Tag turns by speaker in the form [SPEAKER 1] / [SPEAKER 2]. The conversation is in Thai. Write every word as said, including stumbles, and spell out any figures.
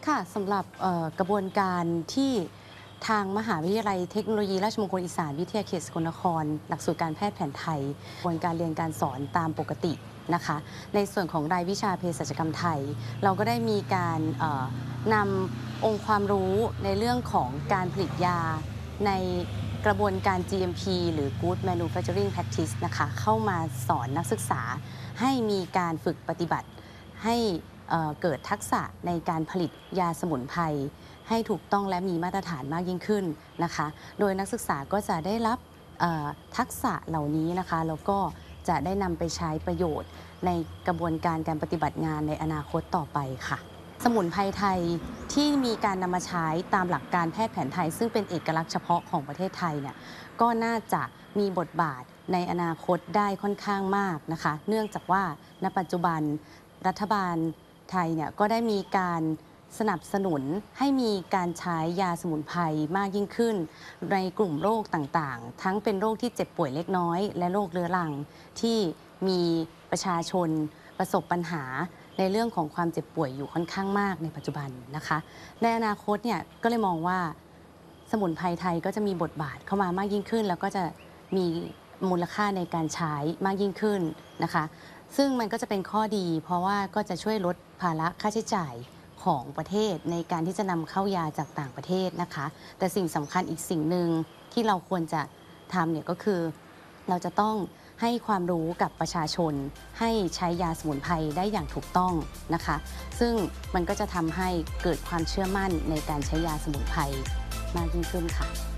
[SPEAKER 1] ค่ะสำหรับกระบวนการที่ทางมหาวิทยาลัยเทคโนโลยีราชมงคลอีสานวิทยาเขตสกลนครหลักสูตรการแพทย์แผนไทยกระบวนการเรียนการสอนตามปกตินะคะในส่วนของรายวิชาเภสัชกรรมไทยเราก็ได้มีการนำองค์ความรู้ในเรื่องของการผลิตยาในกระบวนการ จี เอ็ม พี หรือ Good Manufacturing Practice นะคะเข้ามาสอนนักศึกษาให้มีการฝึกปฏิบัติให้เกิดทักษะในการผลิตยาสมุนไพรให้ถูกต้องและมีมาตรฐานมากยิ่งขึ้นนะคะโดยนักศึกษาก็จะได้รับทักษะเหล่านี้นะคะแล้วก็จะได้นำไปใช้ประโยชน์ในกระบวนการการปฏิบัติงานในอนาคตต่อไปค่ะสมุนไพรไทยที่มีการนำมาใช้ตามหลักการแพทย์แผนไทยซึ่งเป็นเอกลักษณ์เฉพาะของประเทศไทยเนี่ยก็น่าจะมีบทบาทในอนาคตได้ค่อนข้างมากนะคะเนื่องจากว่าณปัจจุบันรัฐบาลไทยเนี่ยก็ได้มีการสนับสนุนให้มีการใช้ยาสมุนไพรมากยิ่งขึ้นในกลุ่มโรคต่างๆทั้งเป็นโรคที่เจ็บป่วยเล็กน้อยและโรคเรื้อรังที่มีประชาชนประสบปัญหาในเรื่องของความเจ็บป่วยอยู่ค่อนข้างมากในปัจจุบันนะคะในอนาคตเนี่ยก็เลยมองว่าสมุนไพรไทยก็จะมีบทบาทเข้ามามากยิ่งขึ้นแล้วก็จะมีมูลค่าในการใช้มากยิ่งขึ้นนะคะซึ่งมันก็จะเป็นข้อดีเพราะว่าก็จะช่วยลดภาระค่าใช้จ่ายของประเทศในการที่จะนำเข้ายาจากต่างประเทศนะคะแต่สิ่งสำคัญอีกสิ่งหนึ่งที่เราควรจะทำเนี่ยก็คือเราจะต้องให้ความรู้กับประชาชนให้ใช้ยาสมุนไพรได้อย่างถูกต้องนะคะซึ่งมันก็จะทำให้เกิดความเชื่อมั่นในการใช้ยาสมุนไพรมากยิ่งขึ้นค่ะ